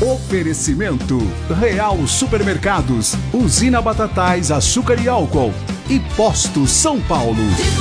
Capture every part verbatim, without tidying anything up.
Oferecimento Real Supermercados, Usina Batatais, Açúcar e Álcool e Posto São Paulo.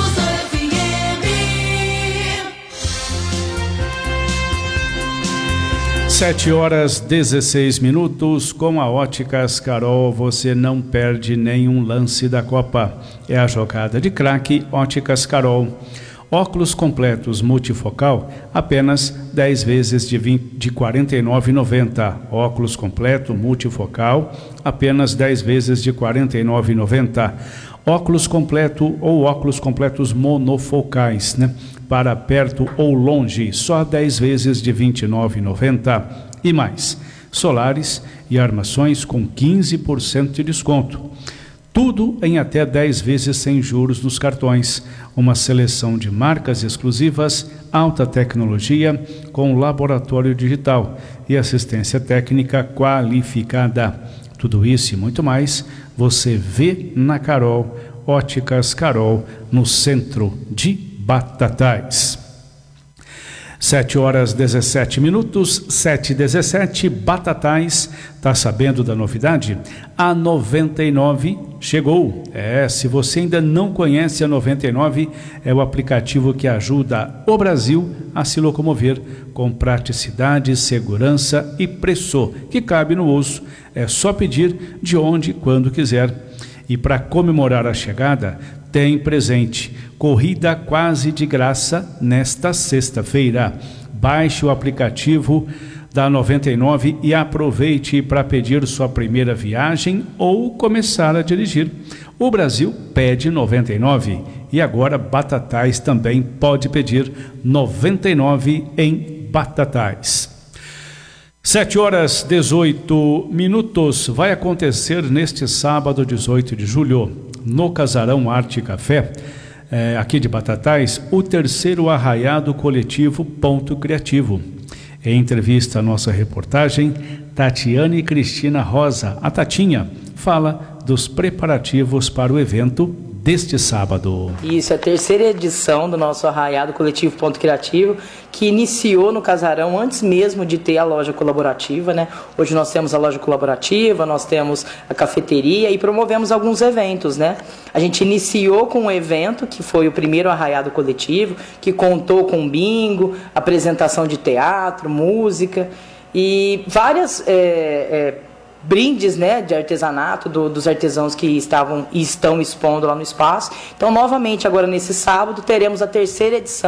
Sete horas dezesseis minutos. Com a Óticas Carol você não perde nenhum lance da Copa. É a jogada de craque Óticas Carol. Óculos completos multifocal, apenas dez vezes de, de quarenta e nove reais e noventa centavos. Óculos completo multifocal, apenas dez vezes de quarenta e nove reais e noventa centavos. Óculos completo ou óculos completos monofocais, né? Para perto ou longe, só dez vezes de vinte e nove reais e noventa centavos. E mais, solares e armações com quinze por cento de desconto. Tudo em até dez vezes sem juros nos cartões. Uma seleção de marcas exclusivas, alta tecnologia, com laboratório digital e assistência técnica qualificada. Tudo isso e muito mais você vê na Carol, Óticas Carol, no centro de Batatais. Sete horas dezessete minutos, sete e dezessete, Batatais. Tá sabendo da novidade? A noventa e nove chegou. É, se você ainda não conhece a noventa e nove, é o aplicativo que ajuda o Brasil a se locomover com praticidade, segurança e preço que cabe no bolso. É só pedir de onde e quando quiser. E para comemorar a chegada, tem presente. Corrida quase de graça nesta sexta-feira. Baixe o aplicativo da noventa e nove e aproveite para pedir sua primeira viagem ou começar a dirigir. O Brasil pede noventa e nove e agora Batatais também pode pedir noventa e nove em Batatais. Sete horas dezoito minutos. Vai acontecer neste sábado, dezoito de julho, no Casarão Arte Café, é, aqui de Batatais, o terceiro arraiado coletivo Ponto Criativo. Em entrevista à nossa reportagem, Tatiane Cristina Rosa, a Tatinha, fala dos preparativos para o evento deste sábado. Isso, é a terceira edição do nosso arraiado coletivo Ponto Criativo, que iniciou no Casarão antes mesmo de ter a loja colaborativa, né? Hoje nós temos a loja colaborativa, nós temos a cafeteria e promovemos alguns eventos, né? A gente iniciou com um evento que foi o primeiro arraiado coletivo, que contou com bingo, apresentação de teatro, música e várias é, é, brindes, né, de artesanato do, dos artesãos que estavam e estão expondo lá no espaço. Então, novamente, agora nesse sábado, teremos a terceira edição